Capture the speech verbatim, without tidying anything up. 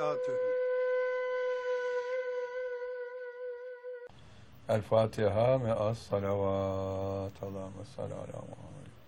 وبركاته. El Fatiha me'as salavat. Allahümme salli ala Muhammed.